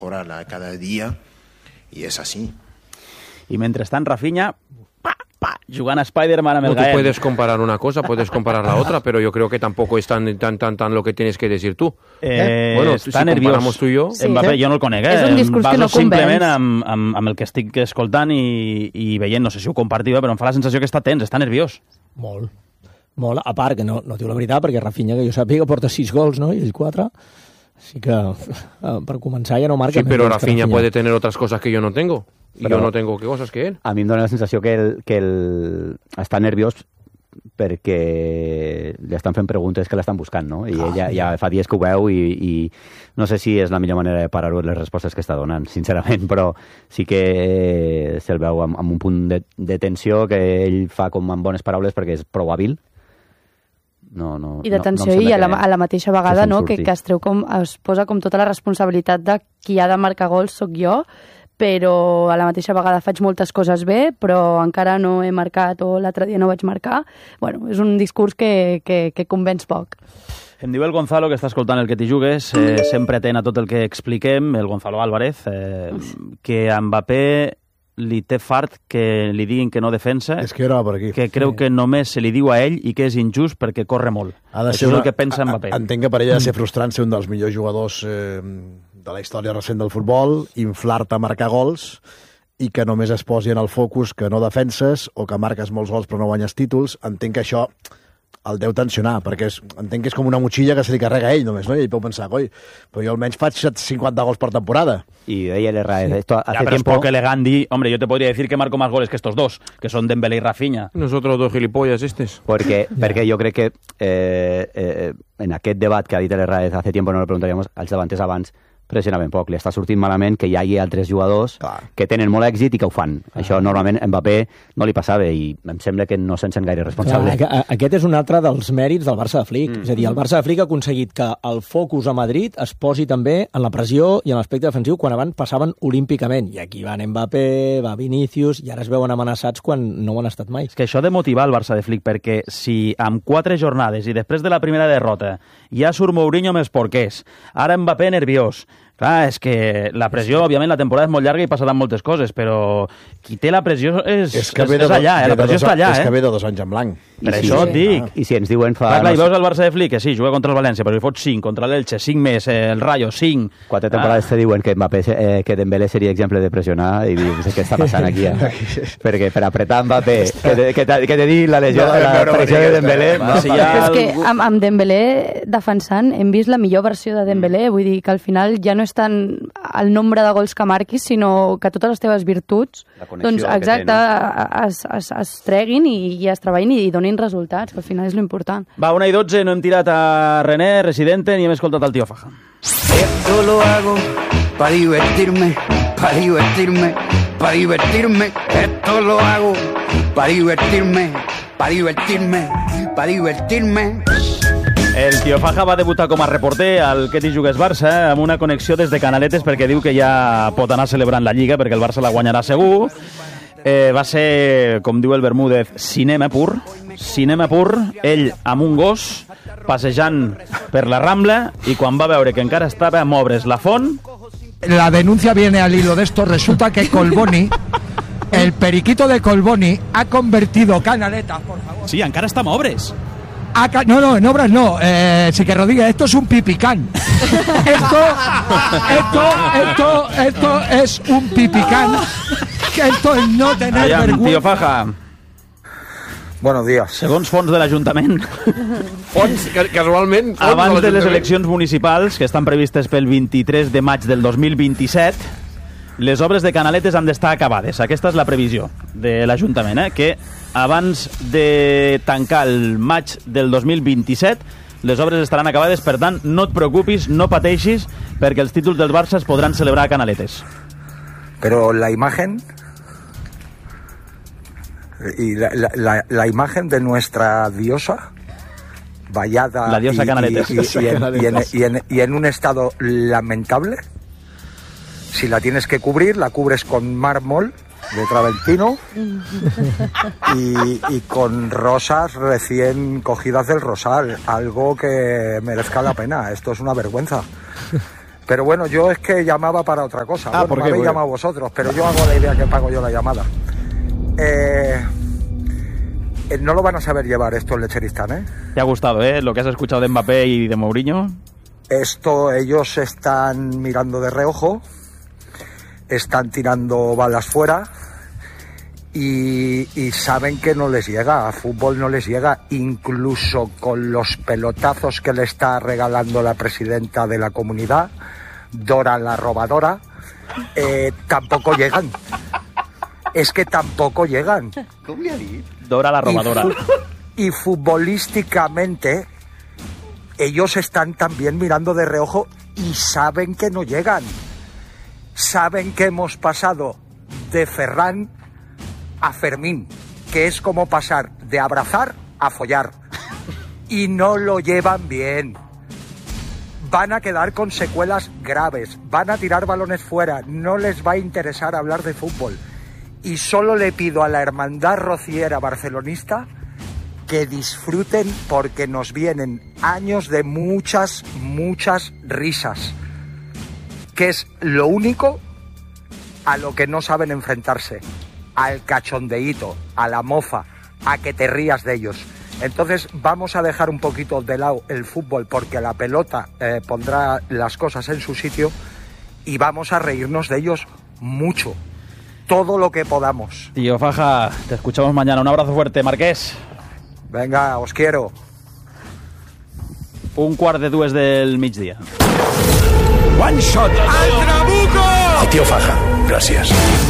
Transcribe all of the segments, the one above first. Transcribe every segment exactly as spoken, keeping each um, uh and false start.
mejorarla cada día y es así. Y mentrestant, Rafinha, pa, pa, jugant a Spider-Man amb el No, tú Gael. puedes comparar una cosa, puedes comparar la otra, pero yo creo que tampoco es tan, tan, tan, tan lo que tienes que decir tú. Eh, Bueno, està si nerviós. comparamos tú y yo... Sí. Mbappé, jo no el conec, eh? És un discurs em que no baso simplement convenç. amb, amb, amb el que estic escoltant i, i veient, no sé si ho compartiu, però em fa la sensació que està tens, està nerviós. Molt. Molt. A part, que no, no diu la veritat, perquè Rafinha, que jo sàpiga, porta sis gols, no? I ell quatre. Així que, per començar, ja no marca. Sí, més pero gols que Rafinha puede tener otras cosas que yo no tengo. Y Però yo no tengo qué cosas que él. A mi em dóna la sensació que, el, que el, està nerviós perquè li estan fent preguntes que l'estan buscant, no? I ella ja fa dies que ho veu i, i no sé si és la millor manera de parar-ho les respostes que està donant, sincerament, però sí que se'l veu amb, amb un punt de, de tensió que ell fa com amb bones paraules perquè és prou hàbil. No, no, I de no, tensió, no em i sembla a la, que- a la mateixa vegada, se'n no, que, surti. que es treu com, es posa com tota la responsabilitat de qui ha de marcar gols sóc jo, però a la mateixa vegada faig moltes coses bé, però encara no he marcat o l'altre dia no vaig marcar. Bueno, és un discurs que, que, que convenç poc. Em diu el Gonzalo, que està escoltant el que t'hi jugues, eh, sempre atent a tot el que expliquem, el Gonzalo Álvarez, eh, que a Mbappé li té fart que li diguin que no defensa, És que era per aquí. que creu que només se li diu a ell i que és injust perquè corre molt. Ha de Això és el que pensa Mbappé. Entenc que per ell ha de ser frustrant ser un dels millors jugadors eh, de la història recent del futbol, inflar-te a marcar gols i que només es posi en el focus que no defenses o que marques molts gols però no guanyes títols. Entenc que això el deu tensionar, perquè és, entenc que és com una motxilla que se li carrega a ell només, no? I ell pot pensar, coi, però jo almenys faig cinquanta gols per temporada. Y de ahí el R A E. Esto hace Ya, pero es tiempo... poco elegante. y, Hombre, yo te podría decir que marco más goles que estos dos, que son Dembélé y Rafinha. Nosotros dos gilipollas estos. Porque, perquè jo crec que eh, eh, en aquest debat que ha dit l'Herrera hace tiempo no lo preguntaríamos, als davanters abans pressionaven poc. Li està sortint malament que hi hagi altres jugadors Clar. que tenen molt èxit i que ho fan. Això normalment a Mbappé no li passava i em sembla que no se'n sent gaire responsable. Clar, a- aquest és un altre dels mèrits del Barça de Flick. Mm. És a dir, el Barça de Flick ha aconseguit que el focus a Madrid es posi també en la pressió i en l'aspecte defensiu quan abans passaven olímpicament. I aquí van Mbappé, va Vinícius, i ara es veuen amenaçats quan no ho han estat mai. És que això ha de motivar el Barça de Flick, perquè si amb quatre jornades i després de la primera derrota ja surt Mourinho amb els porquers, ara Mbappé nerviós. Clar, és que la pressió, òbviament, la temporada és molt llarga i passaran moltes coses, però qui té la pressió és, és, que ve de és do- allà, eh? ve la de pressió dos- està allà, és eh? que ve de dos anys en blanc. Per I si- això et dic. I si ens diuen fa... Clar, clar, i no sé, veus el Barça de Flick, que sí, juga contra el València, però li fots cinc, contra l'Elche, cinc més, eh, el Rayo, cinc. quatre temporades te diuen que Mbappé, eh, que Dembélé seria exemple de pressionar i dius, què està passant aquí? Eh? Perquè per apretar Mbappé, que te, que te, que te digui la lesió, No, la no, no, pressió no, de no, Dembélé... no, no, no, si no, ja- És algú- que amb, amb Dembélé defensant hem vist la millor versió de Dembélé, vull dir que al final ja no és tant el nombre de gols que marquis, sinó que totes les teves virtuts La connexió doncs, que exacte, té, es, es, es treguin i, i es treballin i donin resultats, que al final és l'important. Va, una i dotze, no hem tirat a René, Residente, ni hem escoltat el tio Faja. Esto lo hago para divertirme, para divertirme, para divertirme. Esto lo hago para divertirme, para divertirme, para divertirme. El tio Faja va debutar com a reporter al Que t'hi jugues Barça amb una connexió des de Canaletes perquè diu que ja pot anar celebrant la Lliga perquè el Barça la guanyarà segur. Eh, va ser, com diu el Bermúdez, cinema pur. Cinema pur, ell amb un gos passejant per la Rambla i quan va veure que encara estava a moure's la font, La denuncia viene al hilo de esto. Resulta que Colboni, el periquito de Colboni, ha convertido Canaletas, por favor. sí, encara està a moure's. a ca- no, no, en obras no. Eh, sí que Rodríguez, esto es un pipicán. Esto, esto, esto, esto es un pipicán. Que esto es no tener Aviam, tio vergüenza. Faja, Buenos días. segons fons de l'Ajuntament, Fons, ca- casualment... fons abans de les l'Ajuntament. eleccions municipals, que estan previstes pel vint-i-tres de maig del dos mil vint-i-set, les obres de Canaletes han d'estar acabades. Aquesta és la previsió de l'Ajuntament, eh? que abans de tancar el maig del dos mil vint-i-set les obres estaran acabades, per tant, no et preocupis, no pateixis, perquè els títols del Barça es podran celebrar a Canaletes. Pero la imagen y la, la, la, la imagen de nuestra diosa vallada La diosa y, Canaletes. y, y, y, en, y, en, y, en, y en un estado lamentable. Si la tienes que cubrir, la cubres con mármol de Traventino y, y con rosas recién cogidas del rosal, algo que merezca la pena. Esto es una vergüenza. Pero bueno, yo es que llamaba para otra cosa. Ah, bueno, ¿por me qué? habéis Porque... llamado vosotros, pero yo hago la idea que pago yo la llamada. Eh, eh, no lo van a saber llevar esto el Lecheristán, ¿eh? ¿Te ha gustado, eh? Lo que has escuchado de Mbappé y de Mourinho. Esto, ellos están mirando de reojo, están tirando balas fuera y, y saben que no les llega, a fútbol no les llega, incluso con los pelotazos que le está regalando la presidenta de la comunidad, Dora la robadora, eh, tampoco llegan. Es que tampoco llegan. Dora la robadora. Y, fu- y futbolísticamente, ellos están también mirando de reojo y saben que no llegan. Saben que hemos pasado de Ferran a Fermín, que es como pasar de abrazar a follar. Y no lo llevan bien. Van a quedar con secuelas graves, van a tirar balones fuera, no les va a interesar hablar de fútbol. Y solo le pido a la hermandad rociera barcelonista que disfruten porque nos vienen años de muchas, muchas risas, que es lo único a lo que no saben enfrentarse, al cachondeíto, a la mofa, a que te rías de ellos. Entonces vamos a dejar un poquito de lado el fútbol porque la pelota eh, pondrá las cosas en su sitio y vamos a reírnos de ellos mucho, todo lo que podamos. Tío Faja, te escuchamos mañana. Un abrazo fuerte, Marqués. Venga, os quiero. Un quart de dues del migdia. One shot. ¡Al trabuco! El tío Faja, gràcies.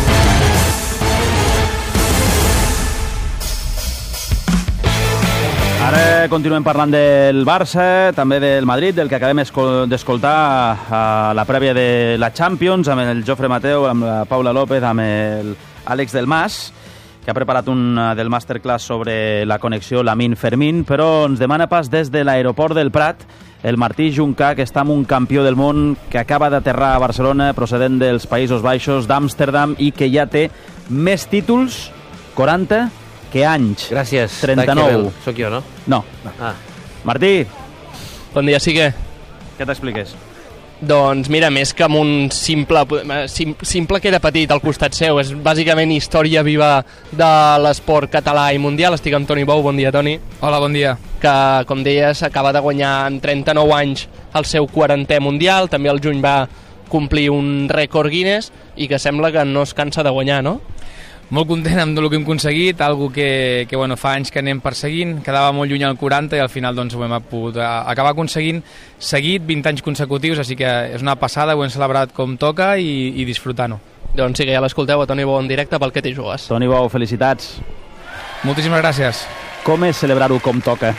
Ara continuem parlant del Barça, també del Madrid, del que acabem d'escoltar a la prèvia de la Champions, amb el Jofre Mateu, amb la Paula López, amb l'Àlex del Mas, que ha preparat un del masterclass sobre la connexió Lamine-Fermín, però ens demana pas des de l'aeroport del Prat el Martí Juncà, que està amb un campió del món que acaba d'aterrar a Barcelona procedent dels Països Baixos, d'Amsterdam, i que ja té més títols, quaranta, que anys. Gràcies. trenta-nou. Soc jo, no? No. Ah. Martí. Bon dia, sí que. Què t'expliques? Doncs mira, més que amb un simple, sim, simple que era petit al costat seu, és bàsicament història viva de l'esport català i mundial. Estic amb Toni Bou. Bon dia, Toni. Hola, bon dia. Que, com deies, acaba de guanyar amb trenta-nou anys el seu quarantè mundial. També el juny va complir un rècord Guinness i que sembla que no es cansa de guanyar, no? Molt content amb el que hem aconseguit, algo que, que bueno, fa anys que anem perseguint, quedava molt lluny al quaranta i al final doncs, ho hem pogut acabar aconseguint seguit vint anys consecutius, així que és una passada, ho hem celebrat com toca i, i disfrutant-ho. Doncs sí que ja l'escolteu a Toni Bou en directe pel que t'hi jugues. Toni Bou, felicitats. Moltíssimes gràcies. Com és celebrar-ho com toca?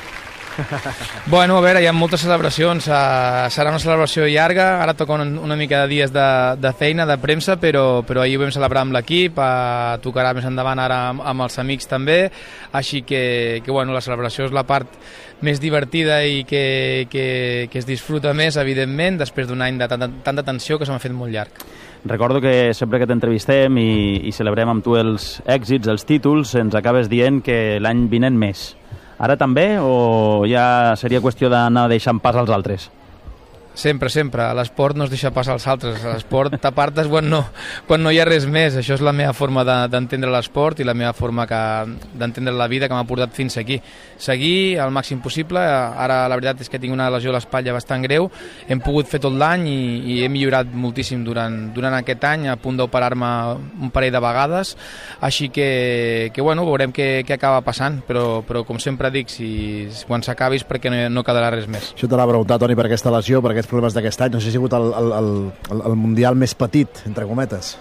Bueno, a veure, hi ha moltes celebracions, uh, serà una celebració llarga, ara toca una, una mica de dies de, de feina, de premsa, però, però ahir ho vam celebrar amb l'equip, uh, tocarà més endavant ara amb, amb els amics també, així que, que bueno, la celebració és la part més divertida i que, que, que es disfruta més, evidentment, després d'un any de tanta, tanta tensió que s'ha fet molt llarg. Recordo que sempre que t'entrevistem i, i celebrem amb tu els èxits, els títols, ens acabes dient que l'any vinent més. Ara també o ja seria qüestió d'anar deixant pas als altres? Sempre, sempre. A l'esport no es deixa passar als altres. A l'esport t'apartes quan no, quan no hi ha res més. Això és la meva forma d'entendre de, l'esport i la meva forma d'entendre la vida que m'ha portat fins aquí. Seguir al màxim possible. Ara la veritat és que tinc una lesió a l'espatlla bastant greu. Hem pogut fer tot l'any i, i he millorat moltíssim durant, durant aquest any, a punt d'operar-me un parell de vegades. Així que, que bueno, veurem què, què acaba passant. Però, però com sempre dic, si, quan s'acabis perquè no, no quedarà res més. Això t'anava a preguntar, Toni, per aquesta lesió, perquè problemes d'aquest any, no sé si ha sigut el, el, el, el mundial més petit, entre cometes.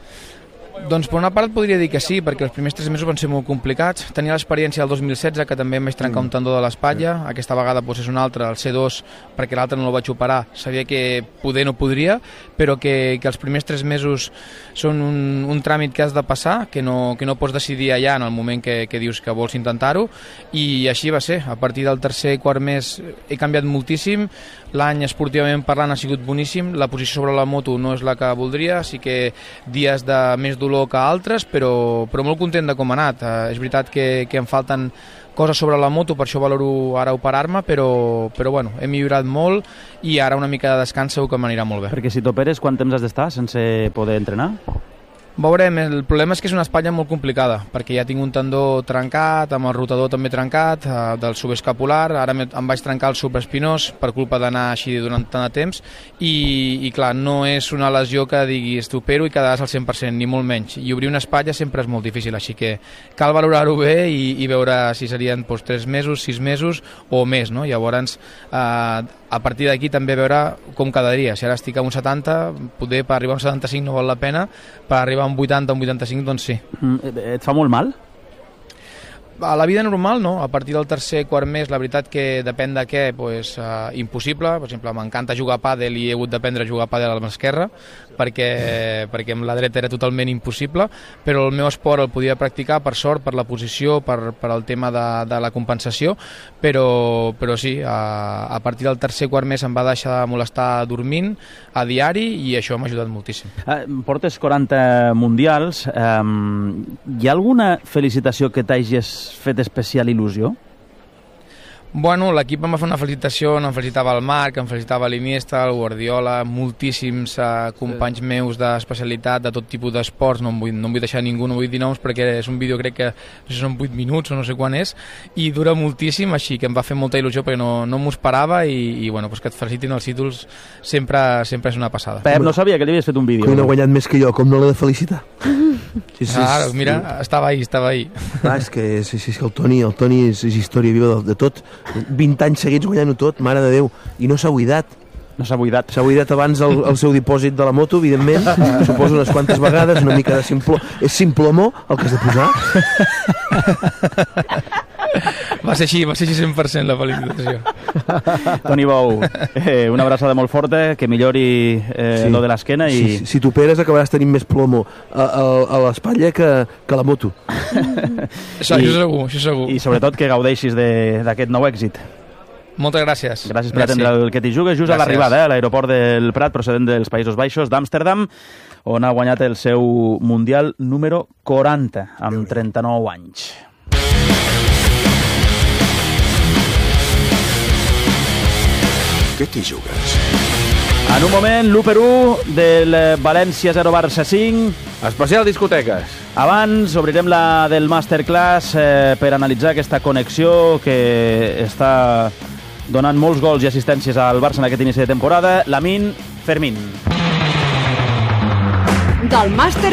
Doncs per una part podria dir que sí, perquè els primers tres mesos van ser molt complicats. Tenia l'experiència del dos mil setze, que també em vaig trencar mm. un tendó de l'espatlla. Sí. Aquesta vegada doncs, és un altre, el C dos, perquè l'altre no el vaig operar. Sabia que poder no podria, però que, que els primers tres mesos són un, un tràmit que has de passar, que no, que no pots decidir allà en el moment que, que dius que vols intentar-ho, i així va ser. A partir del tercer i quart mes he canviat moltíssim. L'any esportivament parlant ha sigut boníssim. La posició sobre la moto no és la que voldria, sí que dies de més dolor que altres, però, però molt content de com ha anat. Eh, és veritat que, que em falten coses sobre la moto, per això valoro ara operar-me, però, però bueno, he millorat molt i ara una mica de descans segur que m'anirà molt bé. Perquè si t'operes, quant temps has d'estar sense poder entrenar? Veurem, el problema és que és una espatlla molt complicada, perquè ja tinc un tendó trencat, amb el rotador també trencat, eh, del subescapular, ara em vaig trencar el supraespinós per culpa d'anar així durant tant de temps, i, i clar, no és una lesió que diguis t'opero i quedaràs al cent per cent, ni molt menys, i obrir una espatlla sempre és molt difícil, així que cal valorar-ho bé i, i veure si serien doncs, tres mesos, sis mesos o més, no? Llavors, eh, a partir d'aquí també veure com quedaria, si ara estic a un setanta, poder per arribar a un setanta-cinc no val la pena, per arribar a un vuitanta, un vuitanta-cinc, doncs sí. Mm, et fa molt mal? A la vida normal, no. A partir del tercer, quart mes, la veritat que depèn de què, pues, uh, impossible. Per exemple, m'encanta jugar a pàdel i he hagut d'aprendre a jugar a pàdel a l'esquerra perquè, perquè amb la dreta era totalment impossible, però el meu esport el podia practicar, per sort, per la posició, per, per el tema de, de la compensació, però, però sí, a, a partir del tercer, quart mes em va deixar de molestar dormint a diari i això m'ha ajudat moltíssim. Eh, portes quaranta mundials. Eh, hi ha alguna felicitació que t'hagis fet especial il·lusió? Bueno, l'equip em va fer una felicitació, em felicitava el Marc, em felicitava l'Iniesta, el Guardiola, moltíssims eh, companys sí. meus d'especialitat, de tot tipus d'esports, no, em vull, no em vull deixar ningú, no vull dir noms perquè és un vídeo, crec que no sé si són vuit minuts o no sé quan és, i dura moltíssim, així que em va fer molta il·lusió perquè no, no m'ho esperava i, i bueno, pues que et felicitin els títols sempre, sempre és una passada. Pep, no sabia que li havies fet un vídeo. Que no ha guanyat més que jo, com no l'he de felicitar? Sí, sí, ah, mira, sí. estava ahí, estava ahí. Ah, és que sí, sí, el Toni, el Toni és, és història viva de, de tot. vint anys seguits guanyant-ho tot, mare de Déu, i no s'ha buidat. No s'ha buidat. S'ha buidat abans el, el seu dipòsit de la moto, evidentment, suposo unes quantes vegades, una mica de simpló... És simplomó el que has de posar? Va ser així, va ser així cent per cent la felicitació. Toni Bou, eh, una abraçada molt forta, que millori eh, sí. lo de l'esquena i... Sí, si t'operes acabaràs tenint més plomo a, a, a l'espatlla que, que la moto. Això, I, això segur, això segur. I sobretot que gaudeixis d'aquest nou èxit. Moltes gràcies. Gràcies per atendre el que t'hi jugues just gràcies. A l'arribada, eh, a l'aeroport del Prat, procedent dels Països Baixos d'Amsterdam, on ha guanyat el seu Mundial número quaranta, amb trenta-nou anys. Què t'hi jugues? En un moment, l'u per u del València zero Barça cinc. Especial discoteques. Abans obrirem la del Masterclass eh, per analitzar aquesta connexió que està donant molts gols i assistències al Barça en aquest inici de temporada. Lamine Fermín. Del Masterclass